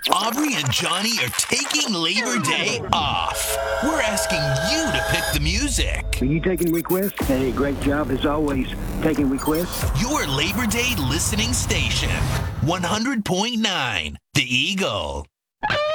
Aubrey and Johnny are taking Labor Day off. We're asking you to pick the music. Are you taking requests? Hey, great job as always, taking requests. Your Labor Day listening station, 100.9 The Eagle.